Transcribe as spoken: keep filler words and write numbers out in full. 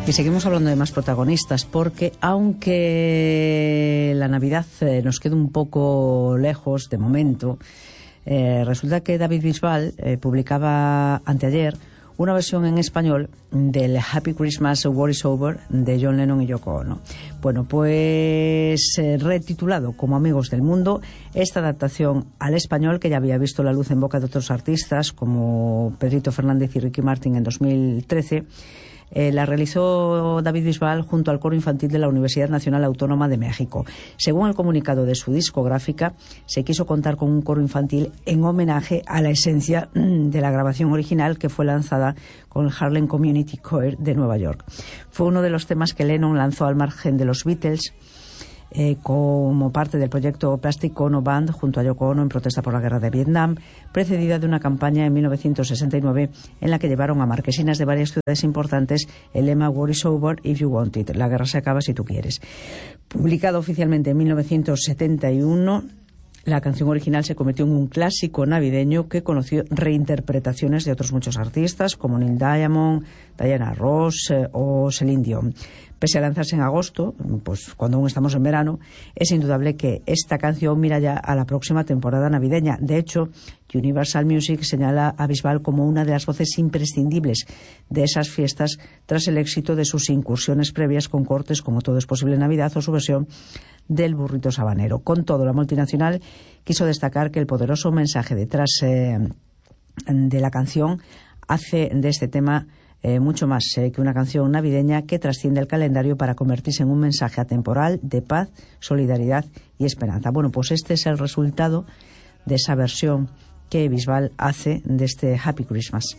Y seguimos hablando de más protagonistas porque aunque la Navidad eh, nos queda un poco lejos de momento, eh, resulta que David Bisbal eh, publicaba anteayer una versión en español del Happy Christmas, War is Over de John Lennon y Yoko Ono. Bueno, pues eh, retitulado como Amigos del Mundo, esta adaptación al español, que ya había visto la luz en boca de otros artistas como Pedrito Fernández y Ricky Martin en dos mil trece, Eh, la realizó David Bisbal junto al coro infantil de la Universidad Nacional Autónoma de México. Según el comunicado de su discográfica, se quiso contar con un coro infantil en homenaje a la esencia de la grabación original, que fue lanzada con el Harlem Community Choir de Nueva York. Fue uno de los temas que Lennon lanzó al margen de los Beatles, Eh, como parte del proyecto Plastic Ono Band junto a Yoko Ono en protesta por la guerra de Vietnam, precedida de una campaña en mil novecientos sesenta y nueve en la que llevaron a marquesinas de varias ciudades importantes el lema War is over if you want it, la guerra se acaba si tú quieres. Publicado oficialmente en mil novecientos setenta y uno, la canción original se convirtió en un clásico navideño que conoció reinterpretaciones de otros muchos artistas como Neil Diamond, Diana Ross eh, o Celine Dion. Pese a lanzarse en agosto, pues cuando aún estamos en verano, es indudable que esta canción mira ya a la próxima temporada navideña. De hecho, Universal Music señala a Bisbal como una de las voces imprescindibles de esas fiestas tras el éxito de sus incursiones previas con cortes como Todo es posible en Navidad o su versión del Burrito Sabanero. Con todo, la multinacional quiso destacar que el poderoso mensaje detrás eh, de la canción hace de este tema Eh, mucho más eh, que una canción navideña que trasciende el calendario para convertirse en un mensaje atemporal de paz, solidaridad y esperanza. Bueno, pues este es el resultado de esa versión que Bisbal hace de este Happy Christmas.